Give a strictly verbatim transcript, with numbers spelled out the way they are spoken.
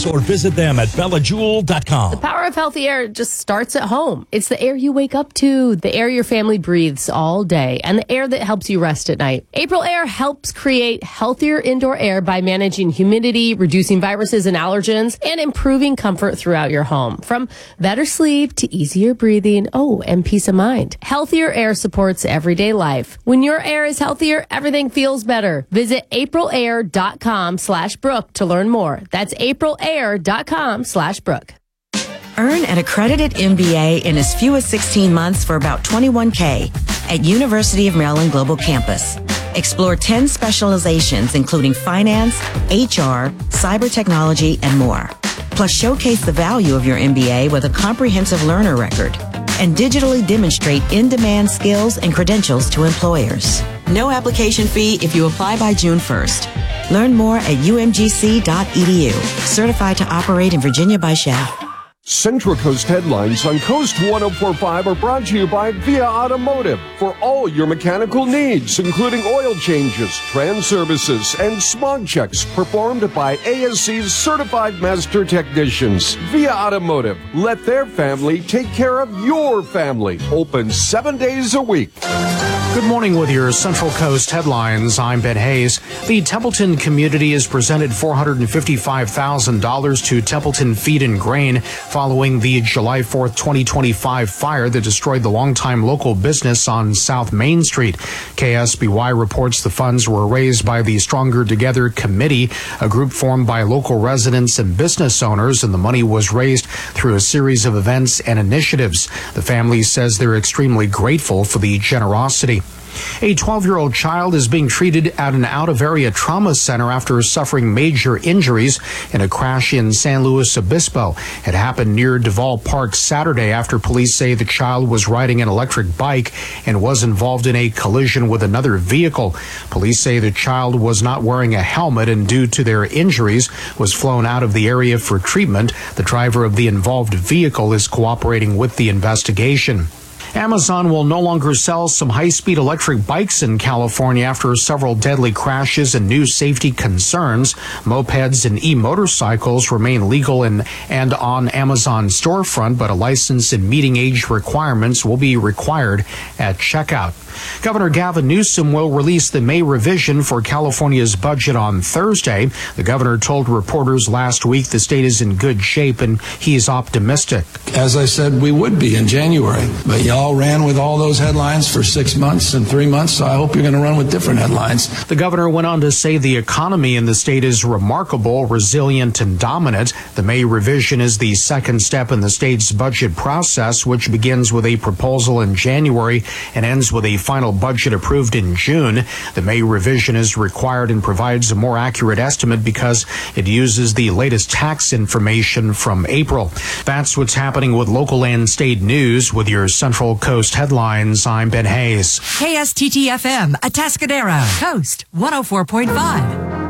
Jewels or visit them at bella jewel dot com. The power of healthy air just starts at home. It's the air you wake up to, the air your family breathes all day, and the air that helps you rest at night. April Air helps create healthier indoor air by managing humidity, reducing viruses and allergens, and improving comfort throughout your home. From better sleep to easier breathing, oh, and peace of mind. Healthier air supports everyday life. When your air is healthier, everything feels better. Visit april air dot com slash Brooke to learn more. That's april air dot com slash Brooke. Earn an accredited M B A in as few as sixteen months for about twenty-one K at University of Maryland Global Campus. Explore ten specializations, including finance, H R, cyber technology, and more. Plus, showcase the value of your M B A with a comprehensive learner record and digitally demonstrate in-demand skills and credentials to employers. No application fee if you apply by June first. Learn more at u m g c dot e d u. Certified to operate in Virginia by S C H A F. Central Coast Headlines on Coast one oh four point five are brought to you by Via Automotive for all your mechanical needs, including oil changes, trans services, and smog checks performed by A S C's certified master technicians. Via Automotive, let their family take care of your family. Open seven days a week. Good morning with your Central Coast Headlines. I'm Ben Hayes. The Templeton community has presented four hundred fifty-five thousand dollars to Templeton Feed and Grain following the July fourth, twenty twenty-five fire that destroyed the longtime local business on South Main Street. K S B Y reports the funds were raised by the Stronger Together Committee, a group formed by local residents and business owners, and the money was raised through a series of events and initiatives. The family says they're extremely grateful for the generosity. A twelve-year-old child is being treated at an out-of-area trauma center after suffering major injuries in a crash in San Luis Obispo. It happened near Duval Park Saturday after police say the child was riding an electric bike and was involved in a collision with another vehicle. Police say the child was not wearing a helmet and due to their injuries was flown out of the area for treatment. The driver of the involved vehicle is cooperating with the investigation. Amazon will no longer sell some high-speed electric bikes in California after several deadly crashes and new safety concerns. Mopeds and e-motorcycles remain legal in, and on Amazon storefront, but a license and meeting age requirements will be required at checkout. Governor Gavin Newsom will release the May revision for California's budget on Thursday. The governor told reporters last week the state is in good shape and he's optimistic. As I said, we would be in January, but y'all ran with all those headlines for six months and three months, so I hope you're going to run with different headlines. The governor went on to say the economy in the state is remarkable, resilient, and dominant. The May revision is the second step in the state's budget process, which begins with a proposal in January and ends with a final budget approved in June. The May revision is required and provides a more accurate estimate because it uses the latest tax information from April. That's what's happening with local and state news. With your Central Coast Headlines, I'm Ben Hayes. K S T T F M, Atascadero, Coast one oh four point five.